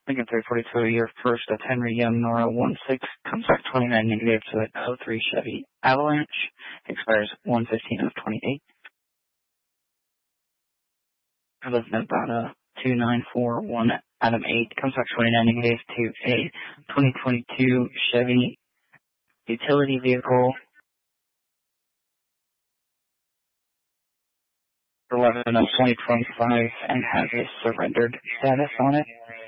Lincoln 342, your first of Henry Young, Nora 16, comes back 29 negative to an 03 Chevy Avalanche, expires 115 of 28. I live in Nevada 2941 Adam 8, comes back 29 negative to a 2022 Chevy utility vehicle, 11 of 2025, and has a surrendered status on it.